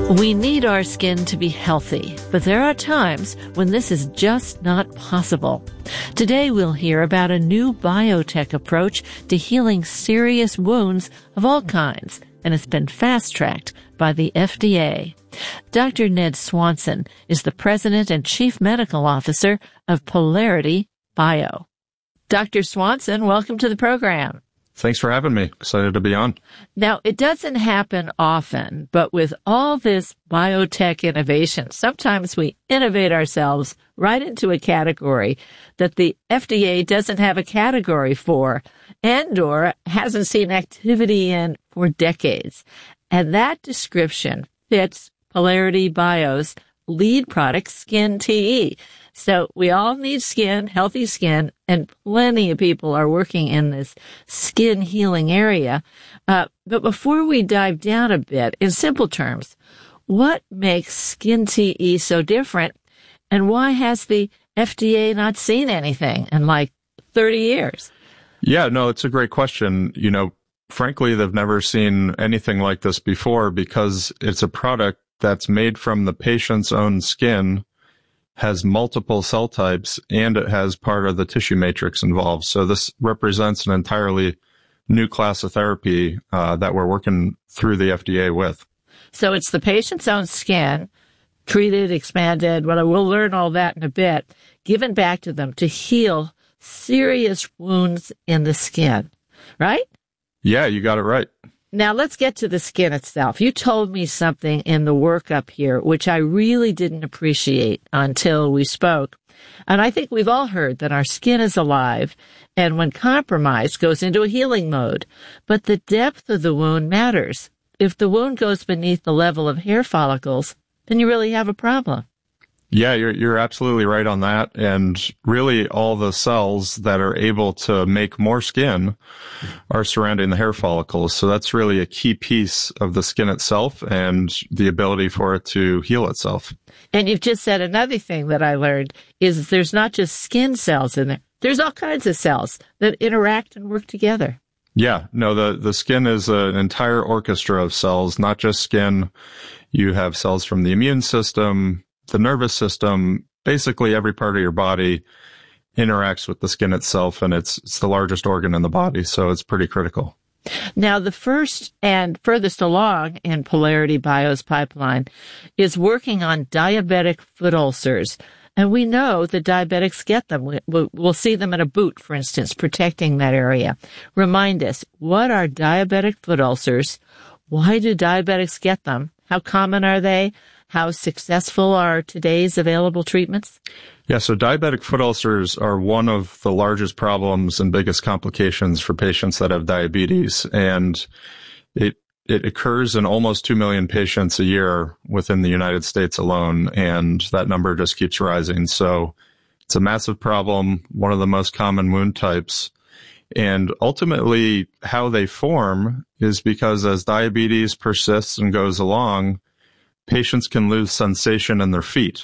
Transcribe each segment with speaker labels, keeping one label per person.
Speaker 1: We need our skin to be healthy, but there are times when this is just not possible. Today we'll hear about a new biotech approach to healing serious wounds of all kinds, and it's been fast-tracked by the FDA. Dr. Ned Swanson is the President and Chief Medical Officer of Polarity Bio. Dr. Swanson, welcome to the program.
Speaker 2: Thanks for having me. Excited to be on.
Speaker 1: Now, it doesn't happen often, but with all this biotech innovation, sometimes we innovate ourselves right into a category that the FDA doesn't have a category for and/or hasn't seen activity in for decades. And that description fits Polarity Bio's lead product, Skin TE. So we all need skin, healthy skin, and plenty of people are working in this skin healing area. But before we dive down a bit, in simple terms, what makes Skin TE so different, and why has the FDA not seen anything in like 30 years?
Speaker 2: Yeah, no, it's a great question. Frankly, they've never seen anything like this before because it's a product that's made from the patient's own skin, has multiple cell types, and it has part of the tissue matrix involved. So this represents an entirely new class of therapy that we're working through the FDA with.
Speaker 1: So it's the patient's own skin, treated, expanded, we'll learn all that in a bit, given back to them to heal serious wounds in the skin, right?
Speaker 2: Yeah, you got it right.
Speaker 1: Now, let's get to the skin itself. You told me something in the workup here, which I really didn't appreciate until we spoke. And I think we've all heard that our skin is alive and when compromised goes into a healing mode. But the depth of the wound matters. If the wound goes beneath the level of hair follicles, then you really have a problem.
Speaker 2: Yeah, you're absolutely right on that. And really all the cells that are able to make more skin are surrounding the hair follicles. So that's really a key piece of the skin itself and the ability for it to heal itself.
Speaker 1: And you've just said another thing that I learned is there's not just skin cells in there. There's all kinds of cells that interact and work together.
Speaker 2: Yeah, no, the skin is an entire orchestra of cells, not just skin. You have cells from the immune system, the nervous system, basically every part of your body interacts with the skin itself, and it's the largest organ in the body, so it's pretty critical.
Speaker 1: Now, the first and furthest along in Polarity Bio's pipeline is working on diabetic foot ulcers. And we know that diabetics get them. We'll see them in a boot, for instance, protecting that area. Remind us, what are diabetic foot ulcers? Why do diabetics get them? How common are they? How successful are today's available treatments?
Speaker 2: Yeah, so diabetic foot ulcers are one of the largest problems and biggest complications for patients that have diabetes. And it occurs in almost 2 million patients a year within the United States alone, and that number just keeps rising. So it's a massive problem, one of the most common wound types. And ultimately, how they form is because as diabetes persists and goes along, patients can lose sensation in their feet.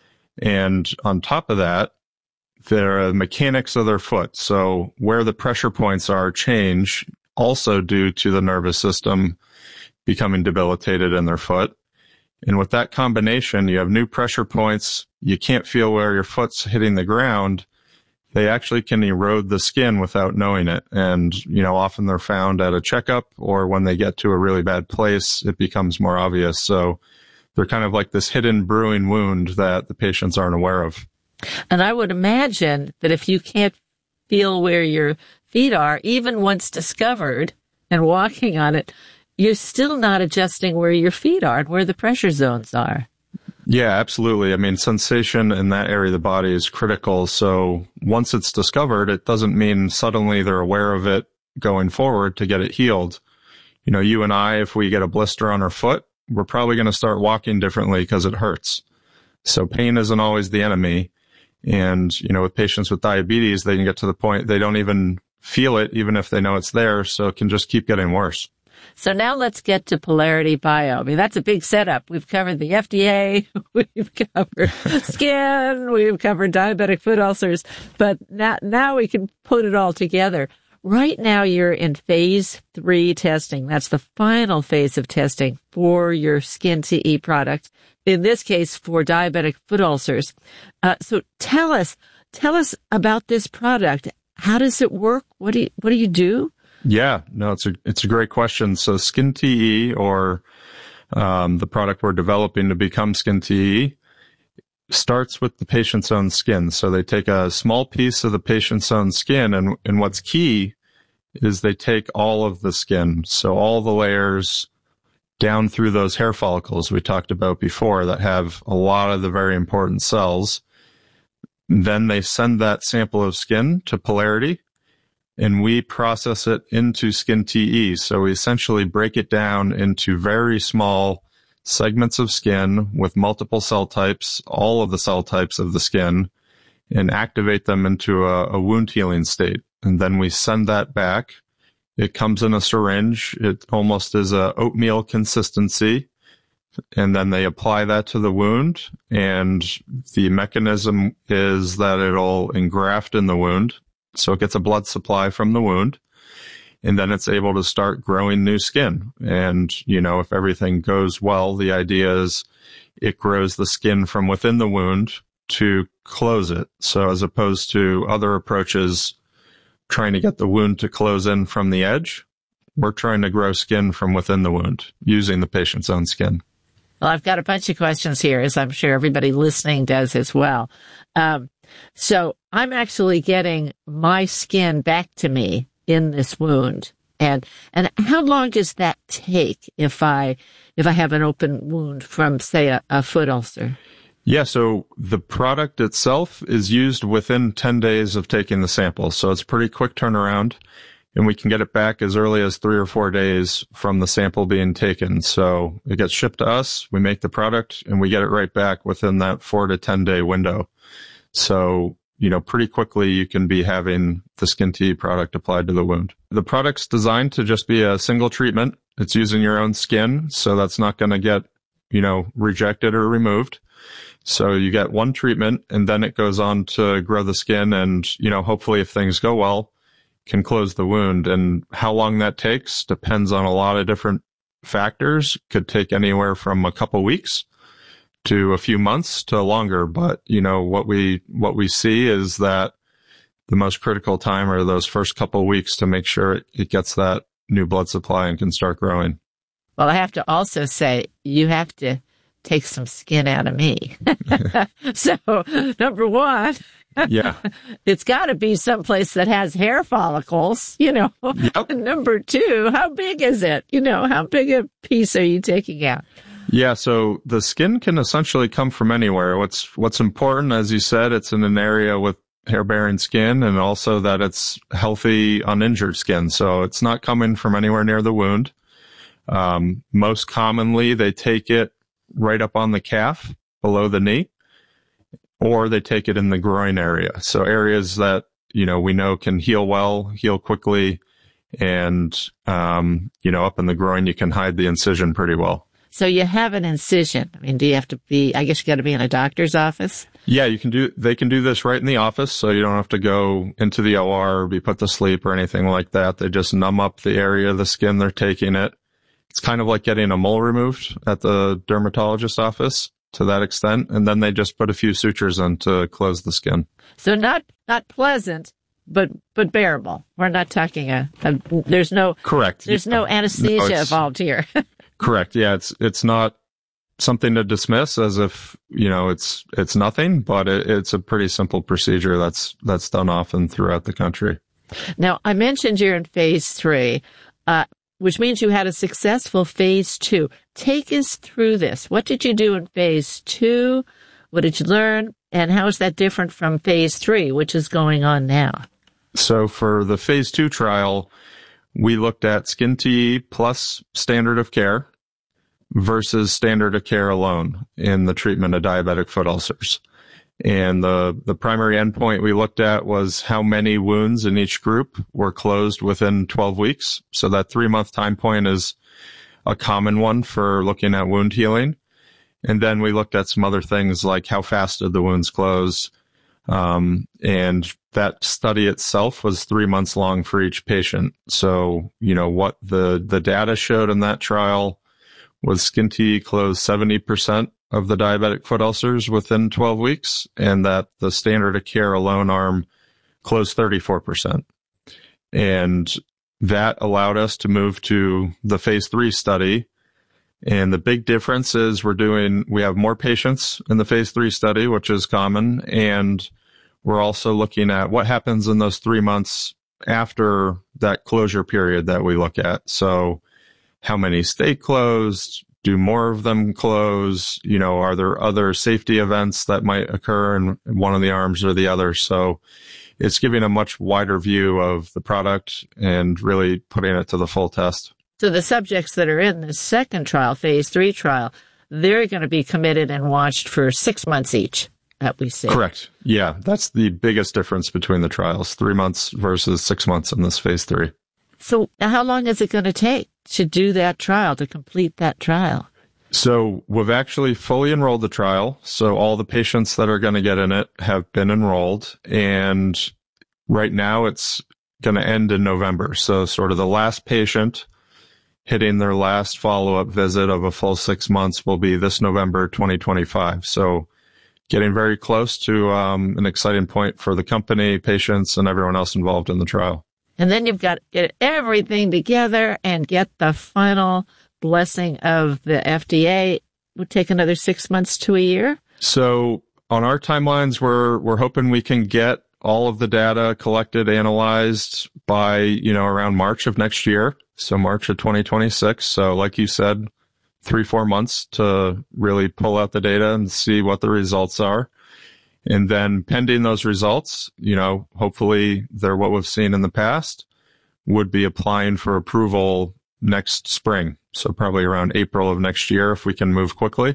Speaker 2: And on top of that, the mechanics of their foot, so where the pressure points are, change also due to the nervous system becoming debilitated in their foot. And with that combination, you have new pressure points. You can't feel where your foot's hitting the ground. They actually can erode the skin without knowing it. And, often they're found at a checkup, or when they get to a really bad place, it becomes more obvious. So they're kind of like this hidden brewing wound that the patients aren't aware of.
Speaker 1: And I would imagine that if you can't feel where your feet are, even once discovered and walking on it, you're still not adjusting where your feet are and where the pressure zones are.
Speaker 2: Yeah, absolutely. I mean, sensation in that area of the body is critical. So once it's discovered, it doesn't mean suddenly they're aware of it going forward to get it healed. You and I, if we get a blister on our foot, we're probably going to start walking differently because it hurts. So pain isn't always the enemy. And, with patients with diabetes, they can get to the point they don't even feel it, even if they know it's there. So it can just keep getting worse.
Speaker 1: So now let's get to Polarity Bio. I mean, that's a big setup. We've covered the FDA, we've covered skin, we've covered diabetic foot ulcers, but now we can put it all together. right now you're in phase 3 testing. That's the final phase of testing for your Skin TE product. In this case, for diabetic foot ulcers. So tell us about this product. How does it work? What do you do?
Speaker 2: Yeah, no, it's a great question. So Skin TE, or the product we're developing to become Skin TE, starts with the patient's own skin. So they take a small piece of the patient's own skin, and what's key is they take all of the skin. So all the layers down through those hair follicles we talked about before that have a lot of the very important cells. Then they send that sample of skin to Polarity, and we process it into Skin TE. So we essentially break it down into very small segments of skin with multiple cell types, all of the cell types of the skin, and activate them into a wound healing state. And then we send that back. It comes in a syringe. It almost is a oatmeal consistency. And then they apply that to the wound. And the mechanism is that it'll engraft in the wound. So it gets a blood supply from the wound. And then it's able to start growing new skin. And, if everything goes well, the idea is it grows the skin from within the wound to close it. So as opposed to other approaches trying to get the wound to close in from the edge, we're trying to grow skin from within the wound using the patient's own skin.
Speaker 1: Well, I've got a bunch of questions here, as I'm sure everybody listening does as well. So I'm actually getting my skin back to me in this wound. And how long does that take if I have an open wound from, say, a foot ulcer?
Speaker 2: Yeah, so the product itself is used within 10 days of taking the sample. So it's a pretty quick turnaround, and we can get it back as early as 3 or 4 days from the sample being taken. So it gets shipped to us, we make the product, and we get it right back within that 4 to 10 day window. So, pretty quickly you can be having the Skin TE product applied to the wound. The product's designed to just be a single treatment. It's using your own skin, so that's not going to get, rejected or removed. So you get one treatment, and then it goes on to grow the skin and, hopefully if things go well, can close the wound. And how long that takes depends on a lot of different factors. Could take anywhere from a couple weeks to a few months to longer. But, what we see is that the most critical time are those first couple weeks to make sure it gets that new blood supply and can start growing.
Speaker 1: Well, I have to also say, you have to take some skin out of me. So, number one,
Speaker 2: yeah,
Speaker 1: it's got to be someplace that has hair follicles, Yep. Number two, how big is it? How big a piece are you taking out?
Speaker 2: Yeah, so the skin can essentially come from anywhere. What's important, as you said, it's in an area with hair-bearing skin, and also that it's healthy, uninjured skin. So it's not coming from anywhere near the wound. Most commonly, they take it right up on the calf below the knee, or they take it in the groin area. So areas that, we know can heal well, heal quickly, and, up in the groin, you can hide the incision pretty well.
Speaker 1: So you have an incision. I mean, do you have to be, I guess you got to be in a doctor's office?
Speaker 2: Yeah, they can do this right in the office, so you don't have to go into the OR or be put to sleep or anything like that. They just numb up the area of the skin they're taking it. It's kind of like getting a mole removed at the dermatologist's office to that extent, and then they just put a few sutures in to close the skin. So
Speaker 1: not pleasant, but bearable. We're not talking there's no
Speaker 2: correct.
Speaker 1: There's no anesthesia involved here.
Speaker 2: Correct. Yeah, it's not something to dismiss as if, it's nothing, but it's a pretty simple procedure that's done often throughout the country.
Speaker 1: Now, I mentioned you're in phase 3, which means you had a successful phase 2. Take us through this. What did you do in phase 2? What did you learn? And how is that different from phase 3, which is going on now?
Speaker 2: So for the phase 2 trial, we looked at Skin TE plus standard of care versus standard of care alone in the treatment of diabetic foot ulcers. And the primary endpoint we looked at was how many wounds in each group were closed within 12 weeks. So that 3-month time point is a common one for looking at wound healing. And then we looked at some other things like how fast did the wounds close, And that study itself was 3 months long for each patient. So, what the data showed in that trial was Skin TE closed 70% of the diabetic foot ulcers within 12 weeks, and that the standard of care alone arm closed 34%. And that allowed us to move to the phase 3 study. And the big difference is we have more patients in the phase 3 study, which is common. And we're also looking at what happens in those 3 months after that closure period that we look at. So how many stay closed? Do more of them close? Are there other safety events that might occur in one of the arms or the other? So it's giving a much wider view of the product and really putting it to the full test.
Speaker 1: So the subjects that are in the second trial, phase 3 trial, they're going to be committed and watched for 6 months each, that we see.
Speaker 2: Correct. Yeah, that's the biggest difference between the trials, 3 months versus 6 months in this phase 3.
Speaker 1: So how long is it going to take to do that trial, to complete that trial?
Speaker 2: So we've actually fully enrolled the trial. So all the patients that are going to get in it have been enrolled. And right now it's going to end in November. So sort of the last patient hitting their last follow-up visit of a full 6 months will be this November 2025. So getting very close to an exciting point for the company, patients, and everyone else involved in the trial.
Speaker 1: And then you've got to get everything together and get the final blessing of the FDA. It would take another 6 months to a year.
Speaker 2: So on our timelines, we're hoping we can get all of the data collected, analyzed by, around March of next year. So March of 2026. So like you said, 3-4 months to really pull out the data and see what the results are. And then pending those results, hopefully they're what we've seen in the past, would be applying for approval next spring. So probably around April of next year if we can move quickly.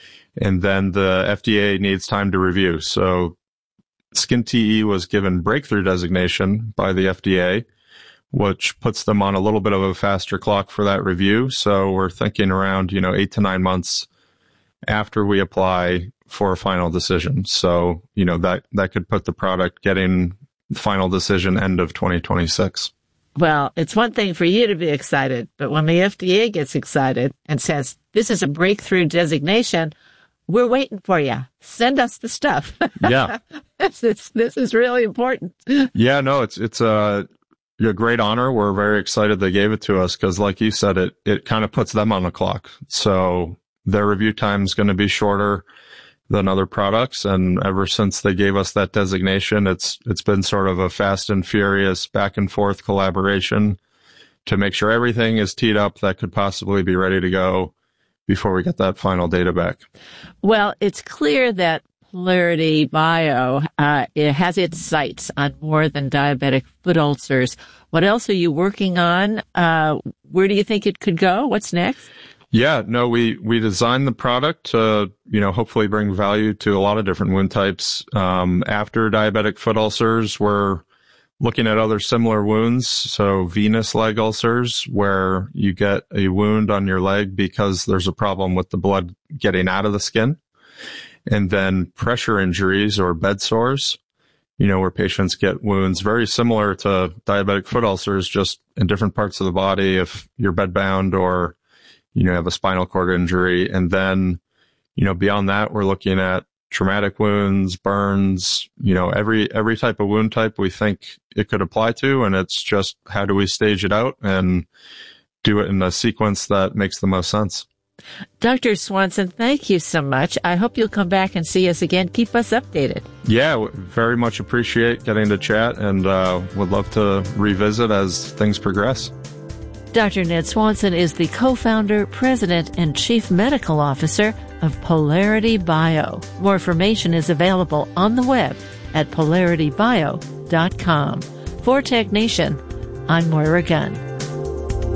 Speaker 2: And then the FDA needs time to review. So Skin TE was given breakthrough designation by the FDA, which puts them on a little bit of a faster clock for that review. So we're thinking around, 8 to 9 months after we apply for a final decision. So, that could put the product getting final decision end of 2026.
Speaker 1: Well, it's one thing for you to be excited, but when the FDA gets excited and says, this is a breakthrough designation, we're waiting for you. Send us the stuff.
Speaker 2: Yeah.
Speaker 1: This is really important.
Speaker 2: Yeah, no, it's a great honor. We're very excited they gave it to us because, like you said, it kind of puts them on the clock. So their review time is going to be shorter than other products. And ever since they gave us that designation, it's been sort of a fast and furious back and forth collaboration to make sure everything is teed up that could possibly be ready to go before we get that final data back.
Speaker 1: Well, it's clear that Polarity Bio it has its sights on more than diabetic foot ulcers. What else are you working on? Where do you think it could go? What's next?
Speaker 2: Yeah, no, we designed the product to, hopefully bring value to a lot of different wound types. After diabetic foot ulcers, we're looking at other similar wounds. So venous leg ulcers, where you get a wound on your leg because there's a problem with the blood getting out of the skin. And then pressure injuries or bed sores, where patients get wounds very similar to diabetic foot ulcers, just in different parts of the body if you're bedbound or have a spinal cord injury. And then, beyond that, we're looking at traumatic wounds, burns, every type of wound type we think it could apply to. And it's just how do we stage it out and do it in a sequence that makes the most sense.
Speaker 1: Dr. Swanson, thank you so much. I hope you'll come back and see us again. Keep us updated. Yeah,
Speaker 2: very much appreciate getting to chat and would love to revisit as things progress.
Speaker 1: Dr. Ned Swanson is the co-founder, president, and chief medical officer of Polarity Bio. More information is available on the web at polaritybio.com. For Tech Nation, I'm Moira Gunn.